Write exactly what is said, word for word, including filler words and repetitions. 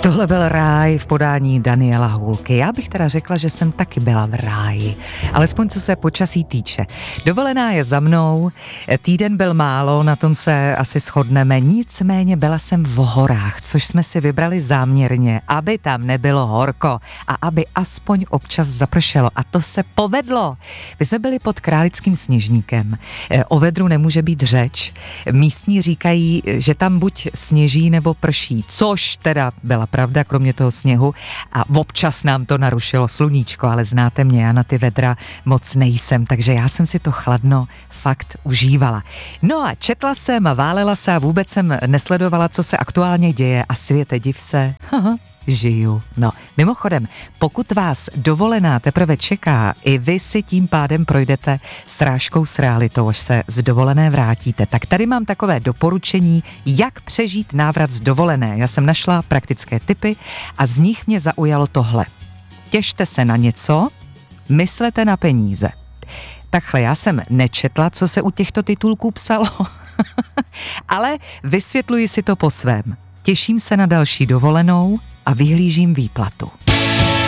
Tohle byl ráj v podání Daniela Hůlky. Já bych teda řekla, že jsem taky byla v ráji. Alespoň co se počasí týče. Dovolená je za mnou, týden byl málo, na tom se asi shodneme. Nicméně byla jsem v horách, což jsme si vybrali záměrně, aby tam nebylo horko a aby aspoň občas zapršelo. A to se povedlo. My jsme byli pod Králickým Sněžníkem. O vedru nemůže být řeč. Místní říkají, že tam buď sněží nebo prší, což teda byla pravda, kromě toho sněhu, a občas nám to narušilo sluníčko, ale znáte mě, já na ty vedra moc nejsem, takže já jsem si to chladno fakt užívala. No a četla jsem a válela se a vůbec jsem nesledovala, co se aktuálně děje a světe div se, haha, žiju. No, mimochodem, pokud vás dovolená teprve čeká, i vy si tím pádem projdete srážkou s realitou, až se z dovolené vrátíte. Tak tady mám takové doporučení, jak přežít návrat z dovolené. Já jsem našla praktické tipy a z nich mě zaujalo tohle. Těšte se na něco, myslete na peníze. Takhle, já jsem nečetla, co se u těchto titulků psalo, ale vysvětluji si to po svém. Těším se na další dovolenou a vyhlížím výplatu.